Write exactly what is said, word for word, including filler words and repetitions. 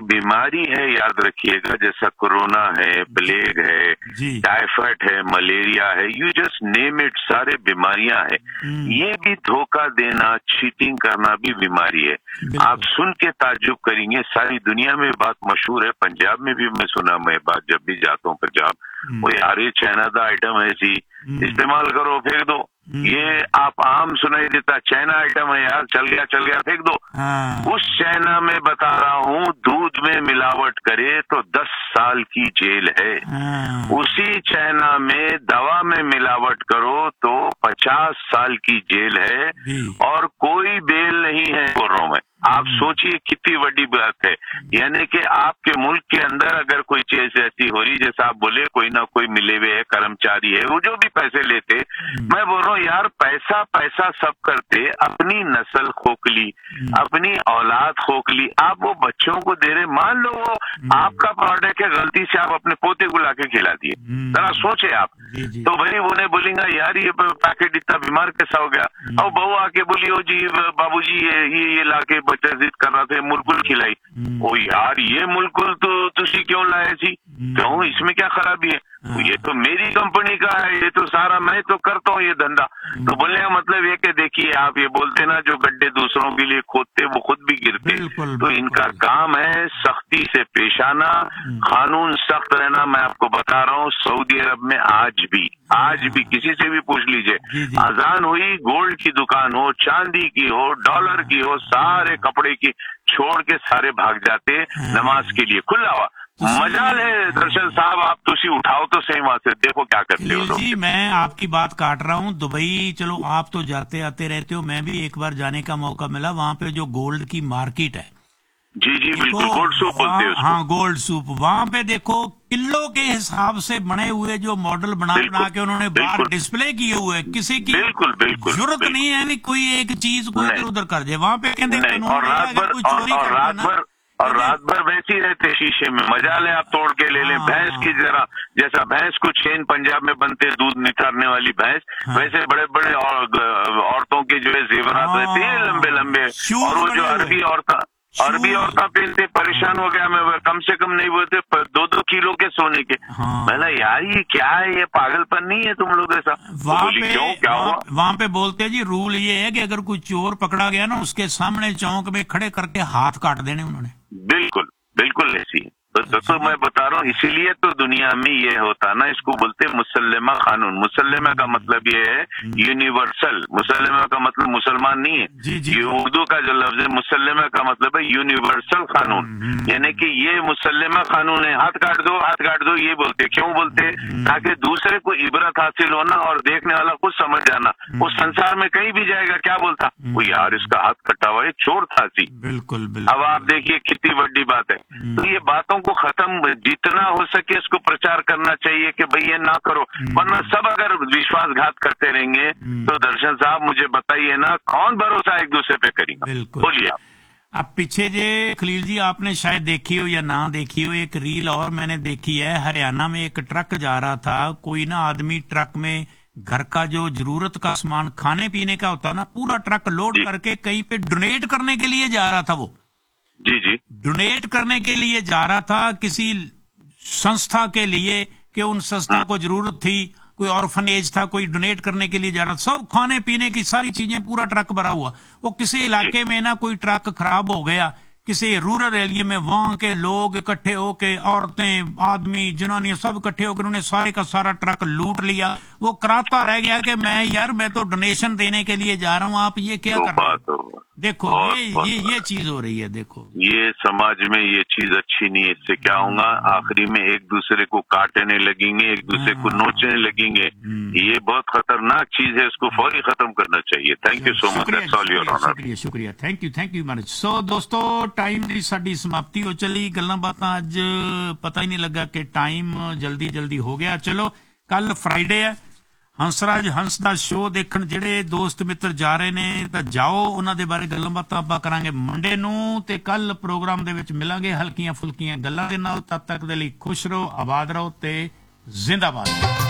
बीमारी है, याद रखिएगा, जैसा कोरोना है, प्लेग है, टाइफाइड है, मलेरिया है, यू जस्ट नेम इट, सारे बीमारियां हैं। ये भी धोखा देना, चीटिंग करना भी बीमारी है। आप सुन के ताज्जुब करेंगे, सारी दुनिया में बात मशहूर है, पंजाब में भी मैं सुना, मैं बात जब भी जाता हूँ पंजाब, वो यार ये चाइना का आइटम है जी, इस्तेमाल करो, फेंक दो। ये आप आम सुनाई देता, चाइना आइटम है यार, चल गया चल गया फेंक दो। हाँ। उस चाइना में बता रहा हूँ, दूध में मिलावट करे तो दस साल की जेल है। हाँ। उसी चाइना में दवा में मिलावट करो तो पचास साल की जेल है और कोई बेल नहीं है कोरोना में। आप सोचिए कितनी बड़ी बात है। यानी कि आपके मुल्क के अंदर अगर कोई चीज ऐसी हो रही, जैसा आप बोले कोई ना कोई मिले हुए है, कर्मचारी है, वो जो भी पैसे लेते, मैं बोल रहा हूँ यार, पैसा पैसा सब करते, अपनी नस्ल खोखली, अपनी औलाद खोखली, आप वो बच्चों को दे रहे। मान लो वो आपका प्रोडक्ट है, गलती से आप अपने पोते को लाके खिला दिए, जरा सोचे आप, तो भाई वो नहीं बोलेंगे यार ये पैकेट इतना बीमार कैसा हो गया। और बहू आके बोली, ओ जी बाबूजी ये ये, ये लाके बच्चा जिद कर रहा था, मुल्कुल खिलाई। ओ यार ये मुल्कुल तो तुसी क्यों लाए थी, क्यों, इसमें क्या खराबी है, ये तो मेरी कंपनी का है, ये तो सारा मैं तो करता हूँ ये धंधा। तो बोलने का मतलब ये कि देखिए, आप ये बोलते ना, जो गड्ढे दूसरों के लिए खोदते वो खुद भी गिरते। तो इनका काम है सख्ती से पेश आना, कानून सख्त रहना। मैं आपको बता रहा हूँ, सऊदी अरब में आज भी आज भी किसी से भी पूछ लीजिए, अजान हुई, गोल्ड की दुकान हो, चांदी की हो, डॉलर की हो, सारे कपड़े की छोड़ के सारे भाग जाते नमाज के लिए, खुला हुआ। मजाल है दर्शन साहब, आप तुसी उठाओ तो सही वहां से, देखो क्या करते हो। जी मैं आपकी बात काट रहा हूँ। दुबई चलो आप तो जाते आते रहते हो, मैं भी एक बार जाने का मौका मिला। वहाँ पे जो गोल्ड की मार्केट है, जी जी बिल्कुल, गोल्ड सूप बोलते हैं उसको। हाँ गोल्ड सूप, वहाँ पे देखो किलो के हिसाब से बने हुए जो मॉडल बना बना के उन्होंने बाहर डिस्प्ले किए हुए, किसी की बिल्कुल बिल्कुल जरूरत नहीं है कि कोई एक चीज को इधर उधर कर दे। वहाँ पे कहते हैं और रात भर और रात भर वैसे ही रहते शीशे में, मजा ले, आप तोड़ के ले लें। भैंस की जरा, जैसा भैंस को छेन पंजाब में बनते, दूध निकालने वाली भैंस, वैसे बड़े बड़े औरतों के जो है जेवरात रहते हैं लंबे लंबे, और वो जो अरबी औरतें अरबी औरतें पहनते, परेशान हो गया मैं, कम से कम नहीं बोलते दो दो किलो के सोने के। मैंने यार ये क्या है, ये पागलपन नहीं है तुम लोग ऐसा? बोली क्यों, क्या हुआ? वहाँ पे बोलते हैं जी, रूल ये है कि अगर कोई चोर पकड़ा गया ना, उसके सामने चौक में खड़े करके हाथ काट देने उन्होंने। बिल्कुल बिल्कुल ऐसी है। तो, तो मैं बता रहा हूँ, इसीलिए तो दुनिया में ये होता ना, इसको बोलते हैं मुसल्लमा कानून। मुसल्लमा का मतलब ये है यूनिवर्सल, मुसल्लमा का मतलब मुसलमान नहीं है, जी, जी, ये उर्दू का जो लफ्ज है, मुसल्लमा का मतलब है यूनिवर्सल कानून। यानी कि ये मुसल्लमा कानून है, हाथ काट दो हाथ काट दो, ये बोलते। क्यों बोलते? ताकि दूसरे को इबरत हासिल होना और देखने वाला कुछ समझ जाना। वो संसार में कहीं भी जाएगा क्या बोलता, वो यार इसका हाथ कटा हुआ है, चोर था सी। बिल्कुल। अब आप देखिए कितनी बड़ी बात है। तो ये बातों को खत्म, जितना हो सके इसको प्रचार करना चाहिए कि भाई ये ना करो, वरना सब अगर विश्वासघात करते रहेंगे तो दर्शन साहब मुझे बताइए ना, कौन भरोसा एक दूसरे पे करेगा? बोलिए आप। अब पीछे जे खलील जी, आपने शायद देखी हो या ना देखी हो, एक रील और मैंने देखी है। हरियाणा में एक ट्रक जा रहा था, कोई ना आदमी ट्रक में घर का जो जरूरत का सामान, खाने पीने का होता ना, पूरा ट्रक लोड करके कहीं पे डोनेट करने के लिए जा रहा था। वो जी जी डोनेट करने के लिए जा रहा था किसी संस्था के लिए, कि उन संस्था को जरूरत थी, कोई ऑर्फनेज था, कोई डोनेट करने के लिए जा रहा था। सब खाने पीने की सारी चीजें, पूरा ट्रक भरा हुआ। वो किसी इलाके में ना कोई ट्रक खराब हो गया, किसी रूरल एरिया में, वहां के लोग इकट्ठे होके, औरतें, आदमी, जनानियां सब इकट्ठे होकर उन्होंने सारे का सारा ट्रक लूट लिया। वो कराता रह गया कि मैं यार मैं तो डोनेशन देने के लिए जा रहा हूँ, आप ये क्या कर रहे हैं? देखो ये ये ये चीज हो रही है। देखो ये समाज में ये चीज अच्छी नहीं है। इससे क्या होगा, आखिरी में एक दूसरे को काटने लगेंगे, एक दूसरे को नोचने लगेंगे। ये बहुत खतरनाक चीज है, इसको फौरी खत्म करना चाहिए। Thank you so much, that's all your honour. शुक्रिया शुक्रिया, thank you thank you match. सो दोस्तों, टाइम की साडी समाप्ति हो चली, गल्लां बातां अज पता ही नहीं लगा कि टाइम जल्दी जल्दी हो गया। चलो कल फ्राइडे है, हंसराज हंस ਦਾ ਸ਼ੋਅ ਦੇਖਣ ਜਿਹੜੇ ਦੋਸਤ ਮਿੱਤਰ ਜਾ ਰਹੇ ਨੇ ਤਾਂ ਜਾਓ, ਉਹਨਾਂ ਦੇ ਬਾਰੇ ਗੱਲਾਂ ਬਾਤਾਂ ਆਪਾਂ ਕਰਾਂਗੇ ਮੰਡੇ ਨੂੰ, ਤੇ ਕੱਲ ਪ੍ਰੋਗਰਾਮ ਦੇ ਵਿੱਚ ਮਿਲਾਂਗੇ ਹਲਕੀਆਂ ਫੁਲਕੀਆਂ ਗੱਲਾਂ ਦੇ ਨਾਲ। ਤਦ ਤੱਕ ਦੇ ਲਈ ਖੁਸ਼ ਰਹੋ, ਆਬਾਦ ਰਹੋ ਤੇ ਜ਼ਿੰਦਾਬਾਦ।